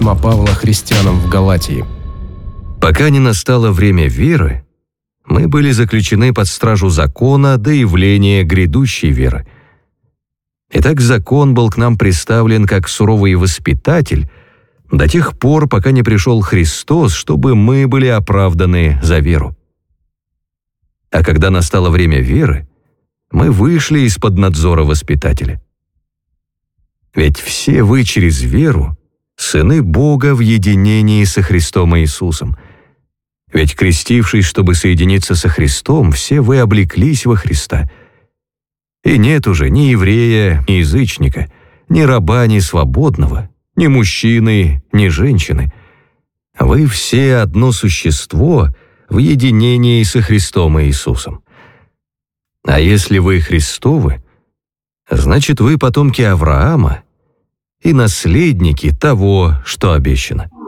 письма Павла христианам в Галатии. «Пока не настало время веры, мы были заключены под стражу закона до явления грядущей веры. Итак, закон был к нам представлен как суровый воспитатель до тех пор, пока не пришел Христос, чтобы мы были оправданы за веру. А когда настало время веры, мы вышли из-под надзора воспитателя. Ведь все вы через веру сыны Бога в единении со Христом Иисусом. Ведь, крестившись, чтобы соединиться со Христом, все вы облеклись во Христа. И нет уже ни еврея, ни язычника, ни раба, ни свободного, ни мужчины, ни женщины. Вы все одно существо в единении со Христом Иисусом. А если вы Христовы, значит, вы потомки Авраама и наследники того, что обещано».